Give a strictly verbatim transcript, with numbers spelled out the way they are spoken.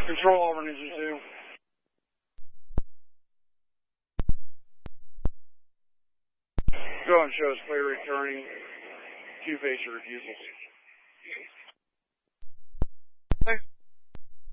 Control Auburn Engine two. Go and show us clear returning. Two face your refusals. Thanks.